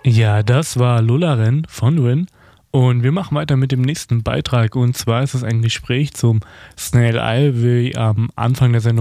Ja, das war Lullaren von Rin. Und wir machen weiter mit dem nächsten Beitrag. Und zwar ist es ein Gespräch zum Snail Isle, wie am Anfang der Sendung